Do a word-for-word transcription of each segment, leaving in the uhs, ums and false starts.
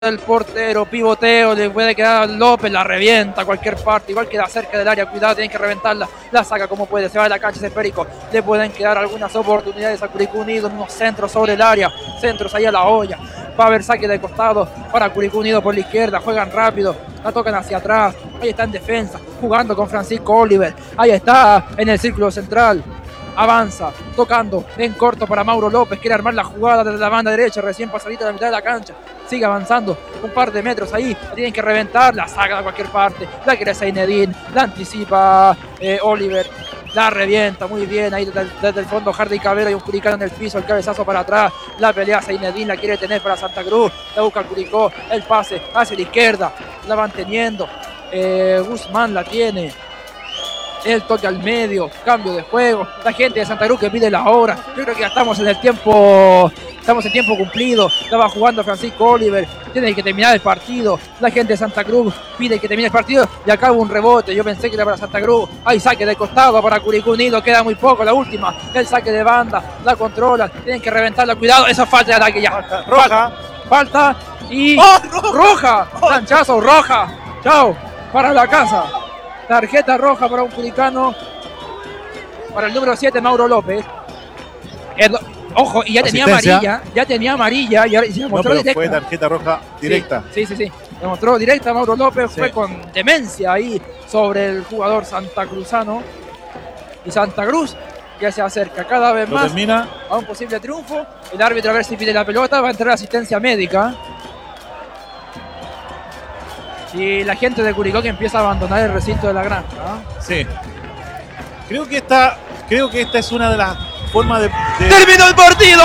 el portero, pivoteo, le puede quedar López, la revienta a cualquier parte, igual queda cerca del área, cuidado, tienen que reventarla, la saca como puede, se va de la cancha ese esférico, le pueden quedar algunas oportunidades a Curicó Unido, unos centros sobre el área, centros ahí a la olla, va a haber saque de costado para Curicó Unido por la izquierda, juegan rápido, la tocan hacia atrás, ahí está en defensa, jugando con Francisco Oliver, ahí está en el círculo central. Avanza, tocando en corto para Mauro López, quiere armar la jugada desde la banda derecha, recién pasadita de la mitad de la cancha, sigue avanzando un par de metros ahí, la tienen que reventar, la saca de cualquier parte, la quiere Zinedine, la anticipa eh, Oliver, la revienta muy bien, ahí desde, desde el fondo Hardy Cabrera y un Curicano en el piso, el cabezazo para atrás, la pelea Zinedine, la quiere tener para Santa Cruz, la busca el Curicó, el pase hacia la izquierda, la van teniendo, eh, Guzmán la tiene, el toque al medio, cambio de juego, la gente de Santa Cruz que pide la hora, yo creo que ya estamos en el tiempo, estamos en tiempo cumplido, estaba jugando Francisco Oliver, tiene que terminar el partido, la gente de Santa Cruz pide que termine el partido y acaba un rebote, yo pensé que era para Santa Cruz, hay saque de costado para Curicó Unido, queda muy poco, la última, el saque de banda, la controlan, tienen que reventarla, cuidado, esa falta de ataque ya, falta, roja, falta y ¡Oh, roja, roja, planchazo, roja, chao, para la casa. Tarjeta roja para un curicano, para el número siete, Mauro López. El, ojo, y ya tenía amarilla, ya tenía amarilla y, ahora, y se mostró no, pero directa. fue tarjeta roja directa. Sí, sí, sí, sí. Se mostró directa Mauro López, sí. Fue con demencia ahí sobre el jugador santacruzano. Y Santa Cruz ya se acerca cada vez Lo más termina. a un posible triunfo. El árbitro a ver si pide la pelota, va a entrar asistencia médica. Y la gente de Curicó que empieza a abandonar el recinto de la granja. ¿eh? Sí. Creo que esta, creo que esta es una de las formas de, de... ¡Terminó el partido!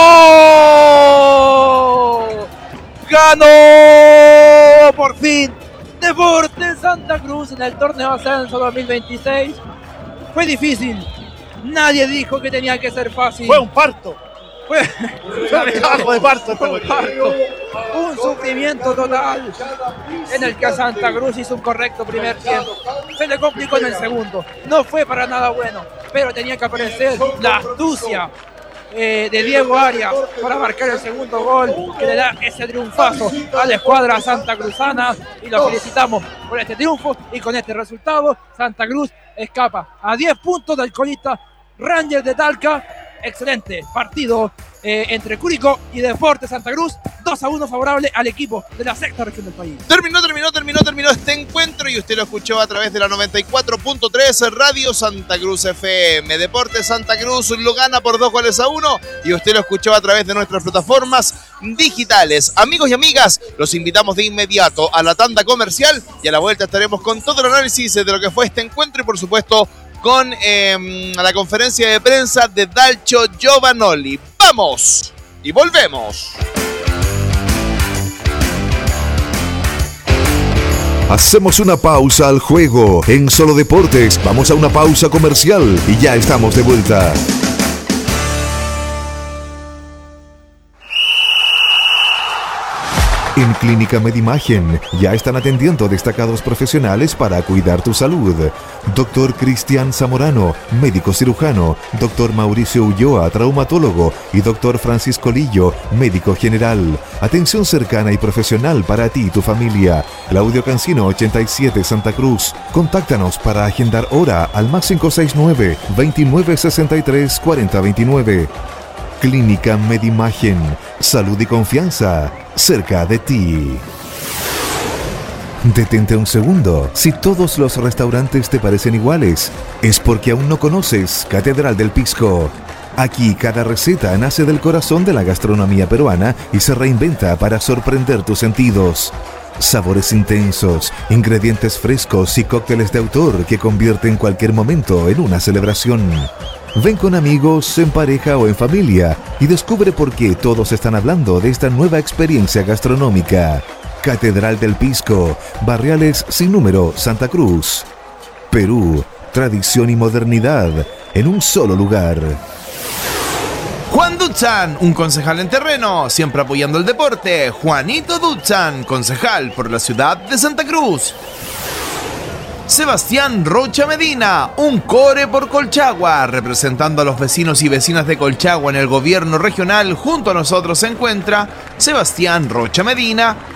¡Ganó por fin Deportes Santa Cruz en el torneo Ascenso dos mil veintiséis! Fue difícil. Nadie dijo que tenía que ser fácil. Fue un parto. Fue trabajo de parto, fue un parto, un sufrimiento total en el que Santa Cruz hizo un correcto primer tiempo. Se le complicó en el segundo, no fue para nada bueno, pero tenía que aparecer la astucia eh, de Diego Arias para marcar el segundo gol que le da ese triunfazo a la escuadra santacruzana y lo felicitamos por este triunfo y con este resultado Santa Cruz escapa a diez puntos del colista Rangers de Talca. Excelente partido eh, entre Curicó y Deportes Santa Cruz, dos a uno favorable al equipo de la sexta región del país. Terminó, terminó, terminó, terminó este encuentro y usted lo escuchó a través de la noventa y cuatro punto tres Radio Santa Cruz F M. Deportes Santa Cruz lo gana por dos goles a uno y usted lo escuchó a través de nuestras plataformas digitales. Amigos y amigas, los invitamos de inmediato a la tanda comercial y a la vuelta estaremos con todo el análisis de lo que fue este encuentro y por supuesto con eh, la conferencia de prensa de Dalcio Giovanoli. ¡Vamos! Y volvemos. Hacemos una pausa al juego en Solo Deportes. Vamos a una pausa comercial y ya estamos de vuelta. En Clínica Medimagen ya están atendiendo destacados profesionales para cuidar tu salud. Doctor Cristian Zamorano, médico cirujano. Doctor Mauricio Ulloa, traumatólogo. Y Doctor Francisco Lillo, médico general. Atención cercana y profesional para ti y tu familia. Claudio Cancino, ochenta y siete, Santa Cruz. Contáctanos para agendar hora al más cinco seis nueve, veintinueve sesenta y tres, cuarenta veintinueve. Clínica Medimagen. Salud y confianza cerca de ti. Detente un segundo. Si todos los restaurantes te parecen iguales, es porque aún no conoces Catedral del Pisco. Aquí cada receta nace del corazón de la gastronomía peruana y se reinventa para sorprender tus sentidos. Sabores intensos, ingredientes frescos y cócteles de autor que convierten cualquier momento en una celebración. Ven con amigos, en pareja o en familia y descubre por qué todos están hablando de esta nueva experiencia gastronómica. Catedral del Pisco, Barriales Sin Número, Santa Cruz. Perú, tradición y modernidad en un solo lugar. Juan Dutzan, un concejal en terreno, siempre apoyando el deporte. Juanito Dutzan, concejal por la ciudad de Santa Cruz. Sebastián Rocha Medina, un core por Colchagua, representando a los vecinos y vecinas de Colchagua en el gobierno regional. Junto a nosotros se encuentra Sebastián Rocha Medina,